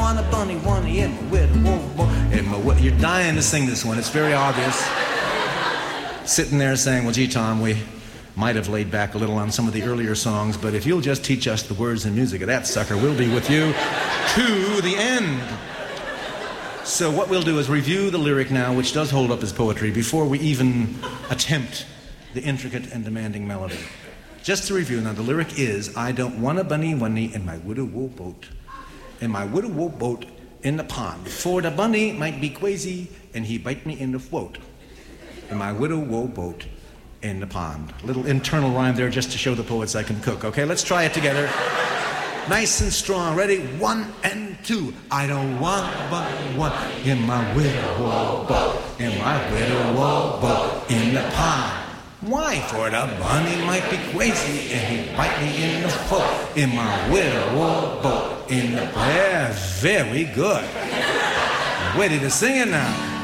want a bunny in my widow boat. You're dying to sing this one. It's very obvious. Sitting there saying, well, gee, Tom, we might have laid back a little on some of the earlier songs, but if you'll just teach us the words and music of that sucker, we'll be with you to the end. So what we'll do is review the lyric now, which does hold up as poetry, before we even attempt the intricate and demanding melody. Just to review, now the lyric is, I don't want a bunny in my widow boat. In my widow boat in the pond. For the bunny might be crazy and he bite me in the throat. In my widow boat in the pond. A little internal rhyme there just to show the poets I can cook. Okay, let's try it together. Nice and strong. Ready? 1 and 2. I don't want but one in my widow boat. In my widow boat in the pond. Why? For the bunny might be crazy and he'd bite me in the foot. In my widow boat in the pond. Yeah, very good. Ready to sing it now.